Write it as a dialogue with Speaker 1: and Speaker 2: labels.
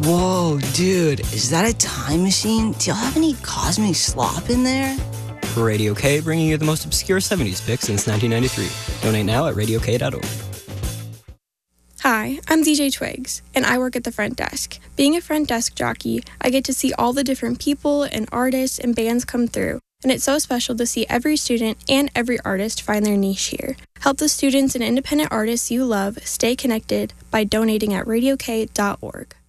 Speaker 1: Whoa, dude, is that a time machine? Do y'all have any cosmic slop in there?
Speaker 2: Radio K, bringing you the most obscure 70s picks since 1993. Donate now at radiok.org.
Speaker 3: Hi, I'm DJ Twigs, and I work at the front desk. Being a front desk jockey, I get to see all the different people and artists and bands come through, and it's so special to see every student and every artist find their niche here. Help the students and independent artists you love stay connected by donating at radiok.org.